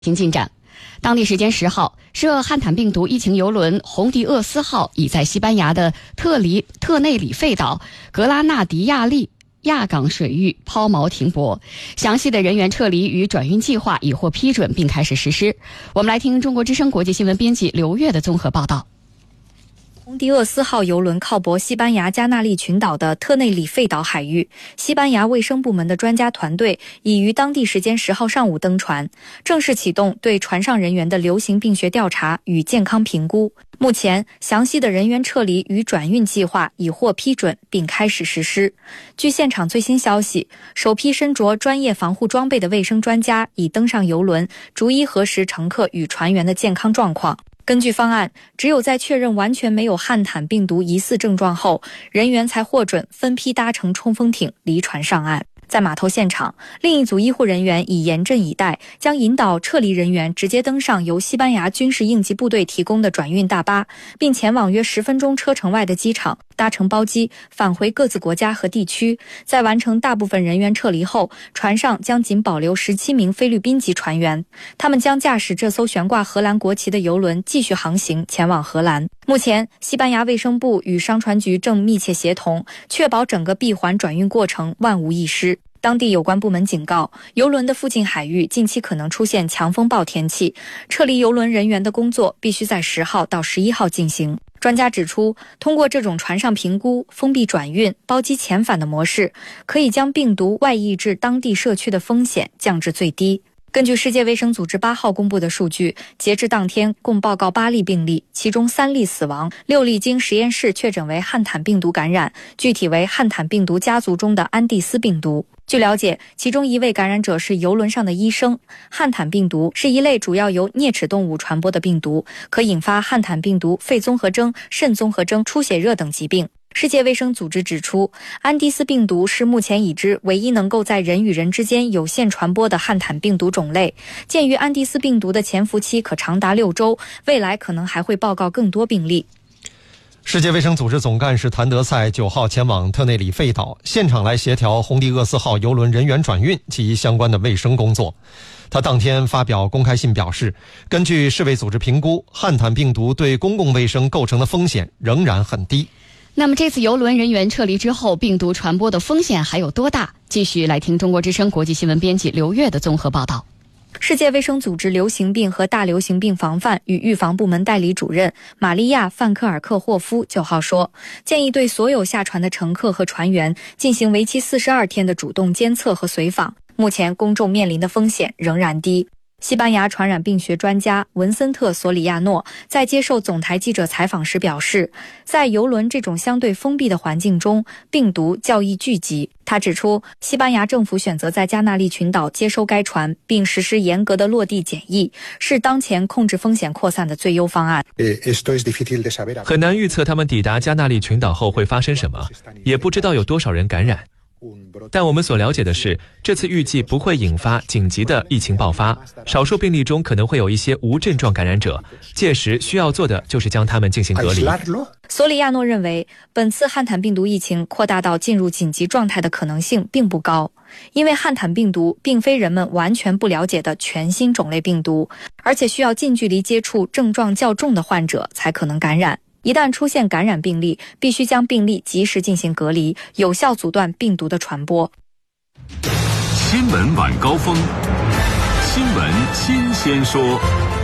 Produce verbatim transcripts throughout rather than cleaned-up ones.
新进展。当地时间十号，涉汉坦病毒疫情邮轮红迪厄斯号已在西班牙的特里特内里费岛格拉纳迪亚利亚港水域抛锚停泊，详细的人员撤离与转运计划已获批准并开始实施。我们来听中国之声国际新闻编辑刘月的综合报道。 红迪厄斯号邮轮靠泊西班牙加那利群岛的特内里费岛海域，西班牙卫生部门的专家团队已于当地时间十号上午登船，正式启动对船上人员的流行病学调查与健康评估。目前，详细的人员撤离与转运计划已获批准并开始实施。据现场最新消息，首批身着专业防护装备的卫生专家已登上邮轮，逐一核实乘客与船员的健康状况。根据方案，只有在确认完全没有汉坦病毒疑似症状后，人员才获准分批搭乘冲锋艇离船上岸。在码头现场，另一组医护人员已严阵以待，将引导撤离人员直接登上由西班牙军事应急部队提供的转运大巴，并前往约十分钟车程外的机场，搭乘包机返回各自国家和地区。在完成大部分人员撤离后，船上将仅保留十七名菲律宾籍船员，他们将驾驶这艘悬挂荷兰国旗的邮轮继续航行前往荷兰。目前，西班牙卫生部与商船局正密切协同，确保整个闭环转运过程万无一失。当地有关部门警告，邮轮的附近海域近期可能出现强风暴天气，撤离邮轮人员的工作必须在十号到十一号进行。专家指出，通过这种船上评估、封闭转运、包机遣返的模式，可以将病毒外溢至当地社区的风险降至最低。根据世界卫生组织八号公布的数据，截至当天共报告八例病例，其中三例死亡，六例经实验室确诊为汉坦病毒感染，具体为汉坦病毒家族中的安地斯病毒。据了解，其中一位感染者是邮轮上的医生。汉坦病毒是一类主要由啮齿动物传播的病毒，可引发汉坦病毒肺综合征、肾综合征、出血热等疾病。世界卫生组织指出，安地斯病毒是目前已知唯一能够在人与人之间有限传播的汉坦病毒种类。鉴于安地斯病毒的潜伏期可长达六周，未来可能还会报告更多病例。 世界卫生组织总干事谭德赛九号前往特内里费岛，现场来协调红迪厄斯号邮轮人员转运及相关的卫生工作。他当天发表公开信表示，根据世卫组织评估，汉坦病毒对公共卫生构成的风险仍然很低。 那么这次邮轮人员撤离之后，病毒传播的风险还有多大？继续来听中国之声国际新闻编辑刘月的综合报道。 世界卫生组织流行病和大流行病防范与预防部门代理主任玛利亚·范克尔克霍夫九号说，建议对所有下船的乘客和船员进行为期四十二天的主动监测和随访。目前公众面临的风险仍然低。西班牙传染病学专家文森特·索里亚诺在接受总台记者采访时表示，在邮轮这种相对封闭的环境中，病毒较易聚集。他指出，西班牙政府选择在加那利群岛接收该船，并实施严格的落地检疫，是当前控制风险扩散的最优方案。 很难预测他们抵达加那利群岛后会发生什么，也不知道有多少人感染。但我们所了解的是，这次预计不会引发紧急的疫情爆发，少数病例中可能会有一些无症状感染者，届时需要做的就是将他们进行隔离。 索里亚诺认为，本次汉坦病毒疫情扩大到进入紧急状态的可能性并不高，因为汉坦病毒并非人们完全不了解的全新种类病毒，而且需要近距离接触症状较重的患者才可能感染。一旦出现感染病例，必须将病例及时进行隔离，有效阻断病毒的传播。 新闻晚高峰，新闻新鲜说。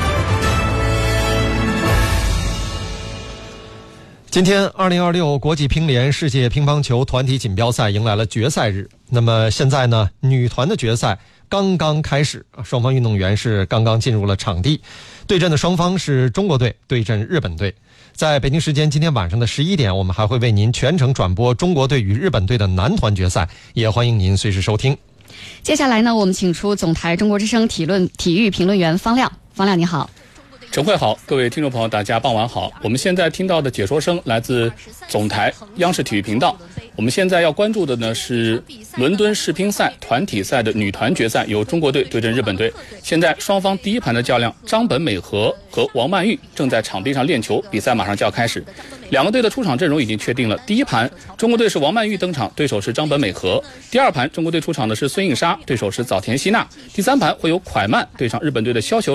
今天二零二六国际乒联世界乒乓球团体锦标赛迎来了决赛日。那么现在呢，女团的决赛刚刚开始，双方运动员是刚刚进入了场地，对阵的双方是中国队对阵日本队。在北京时间今天晚上的十一点，我们还会为您全程转播中国队与日本队的男团决赛，也欢迎您随时收听。 接下来呢，我们请出总台中国之声体论体育评论员方亮。方亮你好。 陈慧好，各位听众朋友，大家傍晚好。我们现在听到的解说声来自总台央视体育频道。我们现在要关注的呢是伦敦世乒赛团体赛的女团决赛，由中国队对阵日本队。现在双方第一盘的较量，张本美和和王曼玉正在场地上练球，比赛马上就要开始。两个队的出场阵容已经确定了。第一盘，中国队是王曼玉登场，对手是张本美和。第二盘，中国队出场的是孙颖莎，对手是早田希娜。第三盘会有蒯曼对上日本队的萧球。